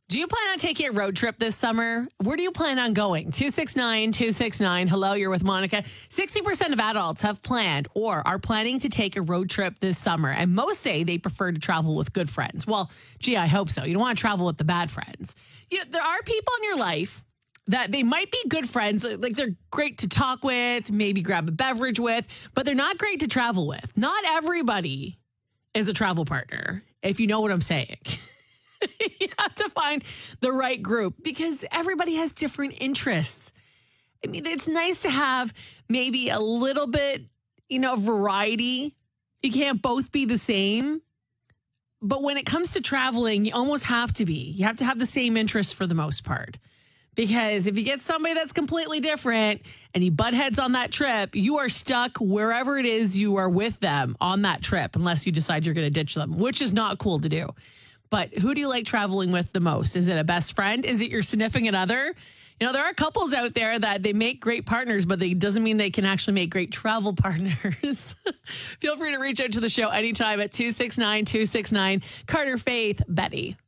Do you plan on taking a road trip this summer? Where do you plan on going? 269-269. Hello, you're with Monica. 60% of adults have planned or are planning to take a road trip this summer. And most say they prefer to travel with good friends. Well, gee, I hope so. You don't want to travel with the bad friends. There are people in your life that they might be good friends. Like they're great to talk with, maybe grab a beverage with, but they're not great to travel with. Not everybody is a travel partner, if you know what I'm saying. You have to find the right group because everybody has different interests. I mean, it's nice to have maybe a little bit, variety. You can't both be the same. But when it comes to traveling, you almost have to be. You have to have the same interests for the most part. Because if you get somebody that's completely different and you butt heads on that trip, you are stuck wherever it is you are with them on that trip, unless you decide you're going to ditch them, which is not cool to do. But who do you like traveling with the most? Is it a best friend? Is it your significant other? There are couples out there that they make great partners, but it doesn't mean they can actually make great travel partners. Feel free to reach out to the show anytime at 269-269. Carter, Faith, Betty.